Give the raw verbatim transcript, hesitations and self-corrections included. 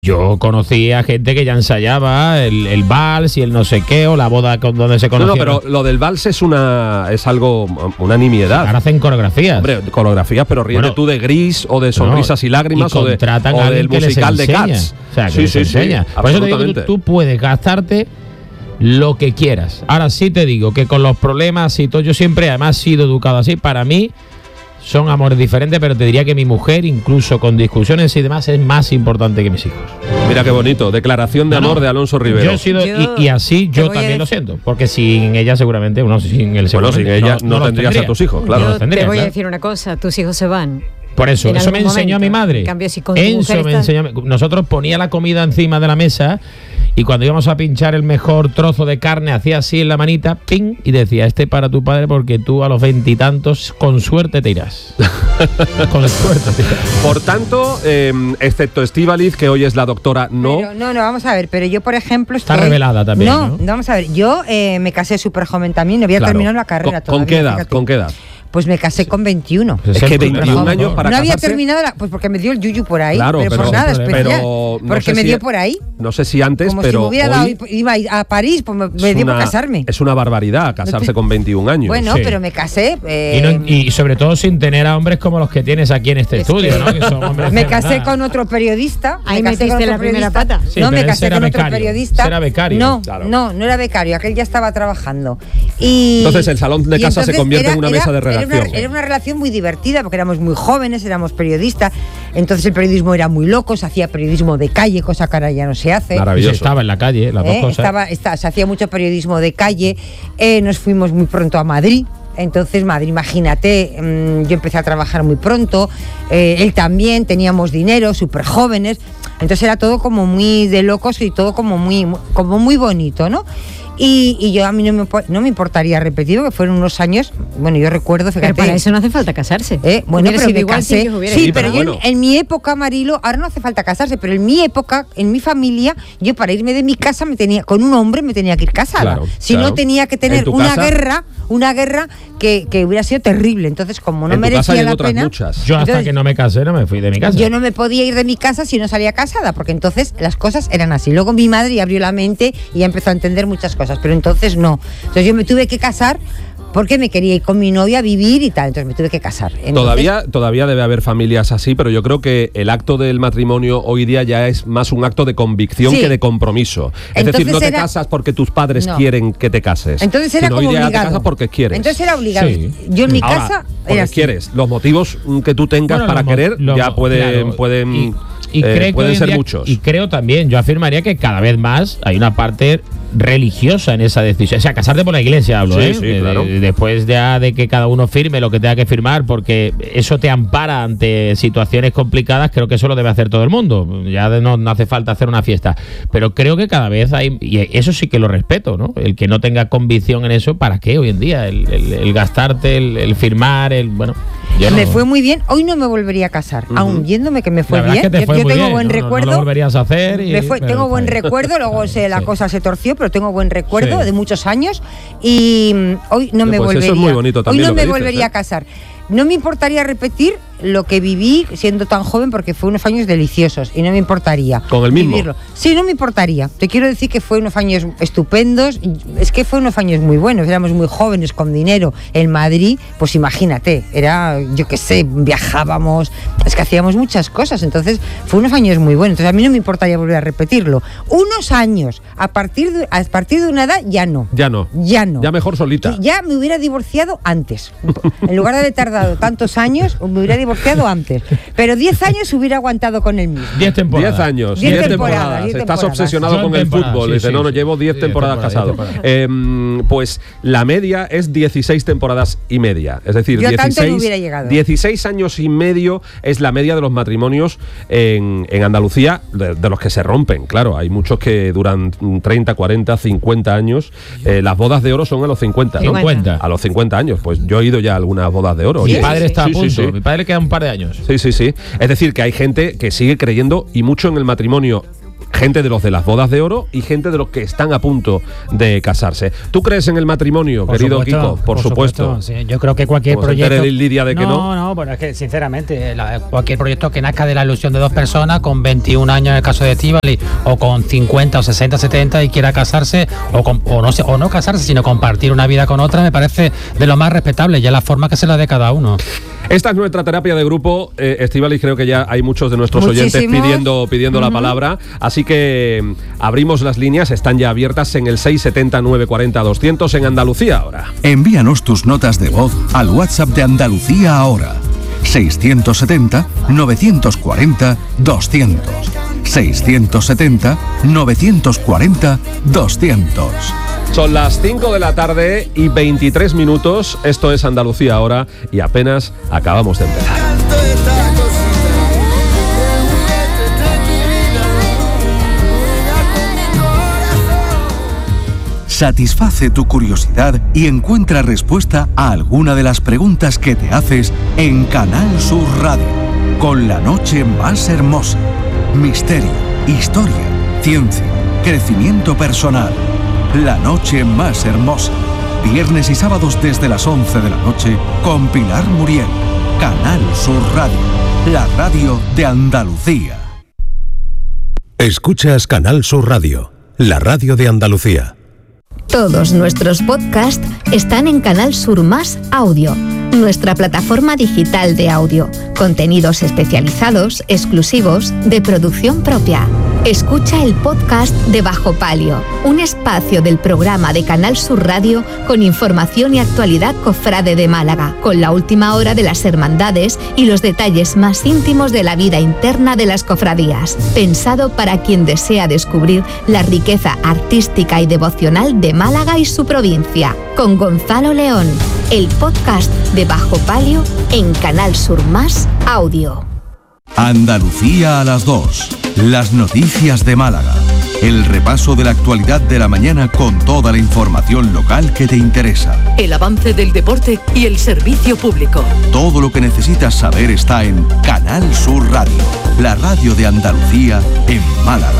Yo conocí a gente que ya ensayaba el, el vals y el no sé qué, o la boda con donde se conocieron. No, no, pero lo del vals es una es algo, una nimiedad. Ahora hacen coreografías. Hombre, coreografías, pero ríete bueno, tú de Gris o de Sonrisas no, y Lágrimas y o, de, o del musical de Cats. O sea, que sí, les sí, enseña. sí, Por eso te digo que tú, tú puedes gastarte lo que quieras. Ahora sí te digo que con los problemas y todo, yo siempre además he sido educado así. Para mí son amores diferentes, pero te diría que mi mujer, incluso con discusiones y demás, es más importante que mis hijos. Mira qué bonito, declaración de no, amor no, de Alonso Rivero. Yo he sido, yo, y, y así yo también lo siento, porque sin ella seguramente, uno sin él bueno, sin ella no, no, no tendrías tendría. a tus hijos, claro. Yo no tendría, te voy claro. a decir una cosa, tus hijos se van. Por eso, eso me enseñó momento. a mi madre. En cambio, si con eso me enseñó. Nosotros ponía la comida encima de la mesa y cuando íbamos a pinchar el mejor trozo de carne, hacía así en la manita, ping, y decía, este para tu padre porque tú a los veintitantos con suerte te irás. Con suerte te irás. Por tanto, eh, excepto Estíbaliz, que hoy es la doctora, no. Pero, no, no, vamos a ver, pero yo, por ejemplo, estoy... Está revelada también, no, ¿no? No, vamos a ver, yo eh, me casé súper joven también, no había claro. terminado la carrera ¿Con, todavía. ¿Con qué edad? Fíjate. ¿Con qué edad? Pues me casé con veintiuno. Pues es que veintiún años para no casarse. No había terminado, la, pues porque me dio el yuyu por ahí, claro, pero, pero por nada especial. Pero no porque sé me si, dio por ahí. No sé si antes, como pero si me hubiera hoy dado, iba a París, pues me, me dio una, por casarme. Es una barbaridad casarse con veintiún años. Bueno, sí. pero me casé. Eh, y, no, y sobre todo sin tener a hombres como los que tienes aquí en este es estudio, que ¿no? Que son hombres me de casé verdad. con otro periodista. Ahí me casé metiste con otro la primera periodista. pata. Sí, no, me pero casé era con becario, otro periodista. Era becario. No, claro. no, no era becario, aquel ya estaba trabajando. Y, entonces el salón de casa se convierte era, en una era, mesa de redacción. Era una, era una relación muy divertida porque éramos muy jóvenes, éramos periodistas, entonces el periodismo era muy loco, se hacía periodismo de calle, cosa que ahora ya no se hace. Maravilloso. Se estaba en la calle, las ¿Eh? dos cosas. Estaba, está, se hacía mucho periodismo de calle, eh, nos fuimos muy pronto a Madrid. Entonces, Madrid, imagínate, mmm, yo empecé a trabajar muy pronto, eh, él también, teníamos dinero, súper jóvenes, entonces era todo como muy de locos y todo como muy, como muy bonito, ¿no? Y, y yo a mí no me, no me importaría repetir, que fueron unos años, bueno, yo recuerdo, fíjate. Pero para eso no hace falta casarse. ¿Eh? Bueno, hubiera pero sido me igual casé. si hubiera Sí, ido. pero pero yo bueno. en, en mi época, Marilo, ahora no hace falta casarse, pero en mi época, en mi familia, yo para irme de mi casa me tenía, con un hombre me tenía que ir casada. Claro, si claro. no tenía que tener ¿En tu una casa? guerra, una guerra que, que hubiera sido terrible. Entonces, como no en tu casa y merecía en la otras pena, muchas. Yo hasta entonces, que no me casé no me fui de mi casa. yo no me podía ir de mi casa si no salía casada, porque entonces las cosas eran así. Luego mi madre abrió la mente y ya empezó a entender muchas cosas, pero entonces no. Entonces yo me tuve que casar porque me quería ir con mi novia a vivir y tal, entonces me tuve que casar. Entonces, Todavía, todavía debe haber familias así, pero yo creo que el acto del matrimonio hoy día ya es más un acto de convicción Sí. que de compromiso. Es Entonces decir, no te era- casas porque tus padres No. quieren que te cases. Entonces era sino como hoy día obligado. te casas porque quieres. Entonces era obligado. Sí. Yo en mi Ahora, casa porque era así. quieres. Los motivos que tú tengas Bueno, para los mo- querer los ya mo- pueden, claro, pueden, y, y eh, creo que pueden hoy en ser día- muchos. Y creo también, yo afirmaría que cada vez más hay una parte religiosa en esa decisión. O sea, casarte por la iglesia hablo, Sí, ¿eh? sí, De- claro. de- después ya de que cada uno firme lo que tenga que firmar, porque eso te ampara ante situaciones complicadas, creo que eso lo debe hacer todo el mundo. Ya de- no, no hace falta hacer una fiesta. Pero creo que cada vez hay, y eso sí que lo respeto, ¿no? El que no tenga convicción en eso, ¿para qué hoy en día? El, el- el gastarte, el, el firmar, el bueno. yo Me no- fue muy bien. Hoy no me volvería a casar, Ujú. aún viéndome que me fue La verdad bien. es que te yo fue yo muy tengo bien, buen no, no, recuerdo. No lo volverías a hacer. Y, Me fue- pero tengo está buen bien. recuerdo, luego se, la Sí. cosa se torció, pero tengo buen recuerdo Sí. de muchos años y mm, hoy no me Pues eso es volvería. muy bonito hoy también no lo que me dices, volvería ¿eh? a casar. No me importaría repetir lo que viví siendo tan joven porque fue unos años deliciosos y no me importaría. ¿Con el mismo? vivirlo. Sí, no me importaría. Te quiero decir que fue unos años estupendos. Es que fue unos años muy buenos. Éramos muy jóvenes con dinero en Madrid. Pues imagínate, era, yo qué sé, viajábamos, es que hacíamos muchas cosas. Entonces, fue unos años muy buenos. Entonces, a mí no me importaría volver a repetirlo. Unos años, a partir de, a partir de una edad, ya no. Ya no. Ya no. Ya mejor solita. Ya me hubiera divorciado antes. En lugar de haber tardado tantos años, me hubiera divorciado antes. Pero diez años hubiera aguantado con el mismo. Diez temporadas. Diez años, Diez diez temporadas, temporadas. diez Estás temporadas. obsesionado Son con el temporadas, fútbol. sí, Dice, sí, no, no, sí. llevo diez Sí, temporadas temporadas, casado. diez Eh, pues la media es dieciséis temporadas y media. Es decir, Yo tanto no dieciséis, hubiera llegado. dieciséis años y medio es la media de los matrimonios en, en Andalucía, de, de los que se rompen. Claro, hay muchos que duran treinta, cuarenta, cincuenta años. Eh, las bodas de oro son a los cincuenta, ¿no? cincuenta. A los cincuenta años. Pues yo he ido ya a algunas bodas de oro. Mi Oye, padre está sí, a sí, punto. sí. Mi padre le queda un par de años. Sí, sí, sí. Es decir, que hay gente que sigue creyendo y mucho en el matrimonio gente de los de las bodas de oro y gente de los que están a punto de casarse. ¿Tú crees en el matrimonio, Por querido supuesto, Kiko? Por, por supuesto. supuesto, sí. Yo creo que cualquier Como se proyecto... entere Lidia de que no. No, no, bueno, es que sinceramente, la- cualquier proyecto que nazca de la ilusión de dos personas con veintiún años en el caso de Estíbaliz, o con cincuenta o sesenta, setenta y quiera casarse, o, con- o, no, se- o no casarse, sino compartir una vida con otra, me parece de lo más respetable, ya la forma que se la dé cada uno. Esta es nuestra terapia de grupo, eh, Estíbaliz, creo que ya hay muchos de nuestros oyentes Muchísimos. pidiendo, pidiendo la palabra, así que mm, abrimos las líneas, están ya abiertas en el seis setenta, nueve cuarenta, doscientos en Andalucía ahora. Envíanos tus notas de voz al WhatsApp de Andalucía ahora. seiscientos setenta, novecientos cuarenta, doscientos. seiscientos setenta, novecientos cuarenta, doscientos. Son las cinco de la tarde y veintitrés minutos, esto es Andalucía ahora y apenas acabamos de empezar. Satisface tu curiosidad y encuentra respuesta a alguna de las preguntas que te haces en Canal Sur Radio. Con la noche más hermosa. Misterio, historia, ciencia, crecimiento personal. La noche más hermosa. Viernes y sábados desde las once de la noche con Pilar Muriel. Canal Sur Radio. La radio de Andalucía. Escuchas Canal Sur Radio, la radio de Andalucía. Todos nuestros podcasts están en Canal Sur Más Audio, nuestra plataforma digital de audio. Contenidos especializados, exclusivos, de producción propia. Escucha el podcast de Bajo Palio, un espacio del programa de Canal Sur Radio con información y actualidad cofrade de Málaga, con la última hora de las hermandades y los detalles más íntimos de la vida interna de las cofradías. Pensado para quien desea descubrir la riqueza artística y devocional de Málaga y su provincia. Con Gonzalo León, el podcast de Bajo Palio en Canal Sur Más Audio. Andalucía a las dos. Las noticias de Málaga. El repaso de la actualidad de la mañana con toda la información local que te interesa. El avance del deporte y el servicio público. Todo lo que necesitas saber está en Canal Sur Radio, la radio de Andalucía en Málaga.